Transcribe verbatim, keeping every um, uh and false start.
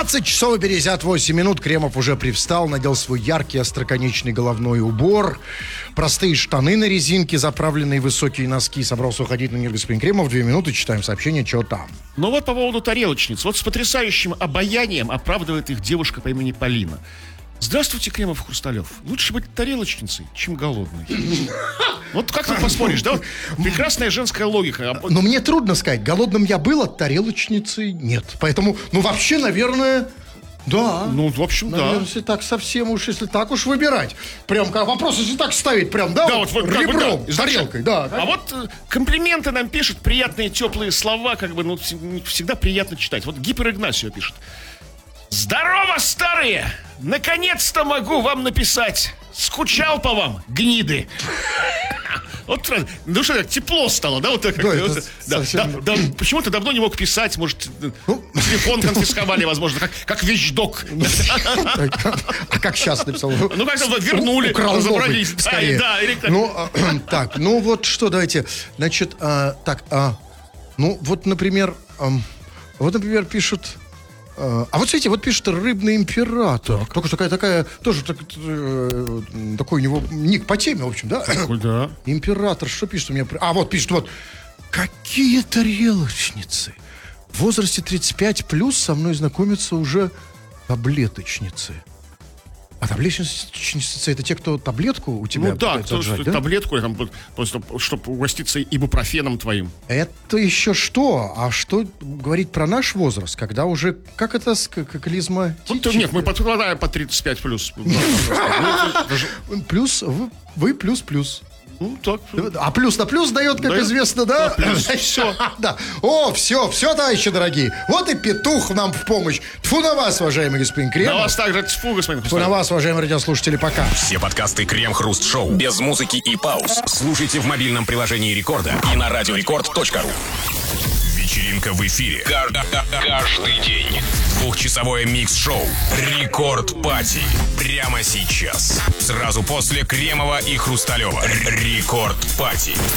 двенадцать часов и пятьдесят восемь минут. Кремов уже привстал, надел свой яркий остроконечный головной убор, простые штаны на резинке, заправленные в высокие носки. Собрался уходить на мир господин Кремов. Две минуты, читаем сообщение, что там. Ну вот по поводу тарелочниц. Вот с потрясающим обаянием оправдывает их девушка по имени Полина. Здравствуйте, Кремов и Хрусталев. Лучше быть тарелочницей, чем голодной. Вот как ты поспоришь, да? Вот прекрасная женская логика. Но мне трудно сказать, голодным я был, а тарелочницей нет. Поэтому, ну вообще, наверное... Да. Ну, в общем, наверное, да. если так совсем уж, если так уж выбирать. Прям как вопрос, если так ставить, прям, да, Да, вот, вот, вот как бы, ребром, да. тарелкой, да. А вот э, комплименты нам пишут, приятные, теплые слова, как бы, ну, вс- всегда приятно читать. Вот Гипер Игнасио пишет. Здорово, старые! Наконец-то могу вам написать. Скучал по вам, гниды. Вот, ну что, тепло стало, да? Вот так, Да, вот, это да, совсем... да, да, почему-то давно не мог писать, может, Ну... телефон конфисковали, возможно, как, как вещдок. А как сейчас написал? Ну, как-то вернули, Украл разобрались. новый, скорее. Да, или как. Ну, а, так, ну вот что, давайте, значит, а, так, а, ну вот, например, ам, вот, например, пишут... А вот смотрите, вот пишет «Рыбный император». Так. Только что такая, такая, тоже так, э, такой у него ник по теме, в общем, да? Такой, да. Император, что пишет у меня? А, вот пишет, вот. Какие тарелочницы? В возрасте тридцать пять плюс со мной знакомятся уже таблеточницы. А таблеточницы — это те, кто таблетку у тебя Ну да, пытаются кто, отжать, что, да? таблетку, там, просто, чтобы угоститься ибупрофеном твоим. Это еще что? А что говорить про наш возраст, когда уже, как это, как клизма? Вот, нет, мы подпадаем по тридцать пять плюс. Плюс, вы, вы плюс-плюс. Ну, так. А плюс на плюс дает, как Дает известно, да? плюс. Все. Да. О, все, все, товарищи дорогие. Вот и петух нам в помощь. Тьфу на вас, уважаемый господин Кремов. На вас также тьфу, господин Тьфу на вас, уважаемые радиослушатели, пока. Все подкасты Крем-Хруст-Шоу без музыки и пауз слушайте в мобильном приложении Рекорда и на радиорекорд точка ру. Вечеринка в эфире. Каждый день. Двухчасовое микс-шоу Рекорд Пати. Прямо сейчас. Сразу после Кремова и Хрусталева. Рекорд Пати.